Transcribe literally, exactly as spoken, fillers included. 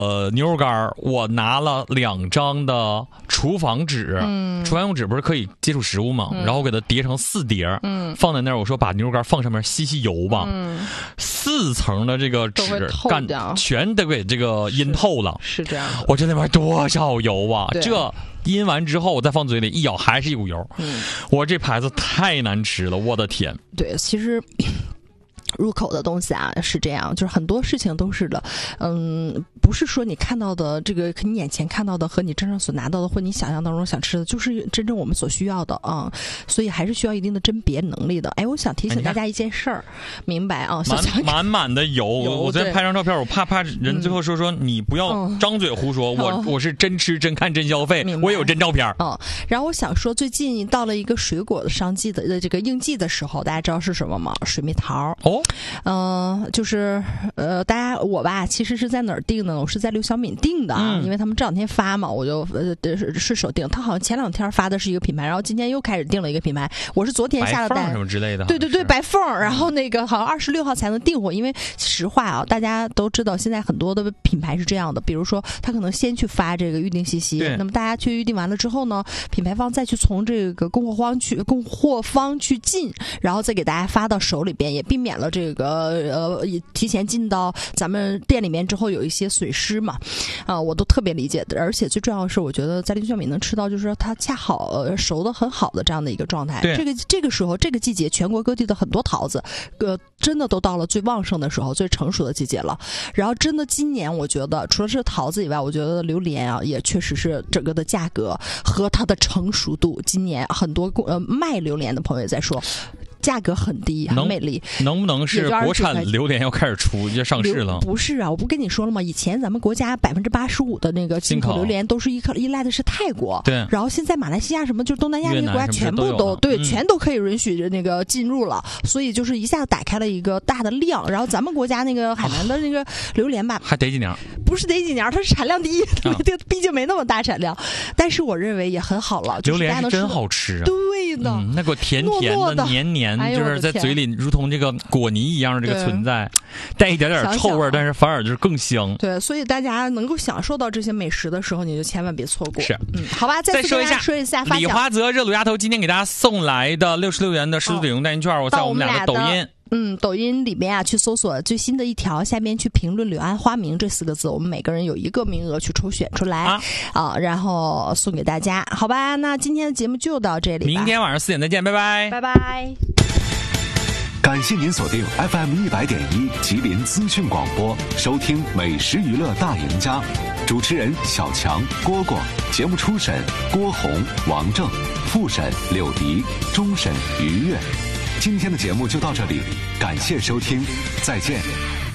呃牛肉干，我拿了两张的厨房纸，嗯，厨房用纸不是可以接触食物吗？嗯、然后我给它叠成四叠，嗯，放在那儿，我说把牛肉干放上面吸吸油吧，嗯，四层的这个纸干全都给这个阴透了， 是, 是这样的。 我这里面多少油啊！这阴完之后我再放嘴里一咬还是一股油，嗯，我这牌子太难吃了，我的天！ 对，其实。入口的东西啊是这样，就是很多事情都是的，嗯，不是说你看到的这个你眼前看到的和你真正所拿到的或你想象当中想吃的，就是真正我们所需要的啊、嗯，所以还是需要一定的甄别能力的。哎，我想提醒大家一件事儿，明白啊？ 满满满的油，我昨天拍张照片，我怕怕人最后说说、嗯、你不要张嘴胡说，嗯、我我是真吃真看真消费，我也有真照片。 嗯，然后我想说，最近到了一个水果的商季的这个应季的时候，大家知道是什么吗？水蜜桃。 哦。 嗯、呃，就是呃，大家我吧，其实是在哪儿订的呢？我是在刘小敏订的，嗯、因为他们这两天发嘛，我就呃是是手订。他好像前两天发的是一个品牌，然后今天又开始订了一个品牌。我是昨天下了单， 什么之类的。 对对对，白凤。然后那个好像二十六号才能订货，因为实话啊，大家都知道现在很多的品牌是这样的，比如说他可能先去发这个预订信息，那么大家去预订完了之后呢，品牌方再去从这个供货方去供货方去进，然后再给大家发到手里边，也避免了这个。呃，提前进到咱们店里面之后有一些损失嘛，啊、呃，我都特别理解的。而且最重要的是，我觉得在刘小敏能吃到就是它恰好、呃、熟的很好的这样的一个状态。这个这个时候，这个季节，全国各地的很多桃子，呃，真的都到了最旺盛的时候，最成熟的季节了。然后，真的今年我觉得，除了是桃子以外，我觉得榴莲啊，也确实是整个的价格和它的成熟度，今年很多呃卖榴莲的朋友也在说。价格很低，很美丽。 能不能是国产榴莲要开始出要上市了？ 不是啊，我不跟你说了吗？以前咱们国家百分之八十五的那个进口榴莲都是依靠依赖的是泰国， 对。 然后现在马来西亚什么，就是东南亚那些国家全部都对、嗯，全都可以允许那个进入了，所以就是一下子打开了一个大的量。然后咱们国家那个海南的那个榴莲吧， 还得几年？ 不是得几年，它是产量第一，啊、毕竟没那么大产量。但是我认为也很好了， 榴莲是真好吃啊！ 对的， 嗯、那个甜甜的、黏黏，就是在嘴里如同这个果泥一样的这个存在，带一点点臭味，但是反而就是更香。 对，所以大家能够享受到这些美食的时候，你就千万别错过。 是， 嗯，好吧，再说一下， 说一下李华泽热卤鸭头今天给大家送来的六十六元的十足抵用代金券，哦、我在我们俩的抖音。 嗯，抖音里面啊，去搜索最新的一条，下边去评论“柳暗花明”这四个字，我们每个人有一个名额去抽选出来啊，啊然后送给大家，好吧？那今天的节目就到这里吧， 明天晚上四点再见，拜拜， 拜拜。 感谢您锁定 F M 一百点一吉林资讯广播，收听美食娱乐大赢家，主持人小强、蝈蝈，节目初审郭红、王正，复审柳迪，终审于悦。今天的节目就到这里，感谢收听，再见。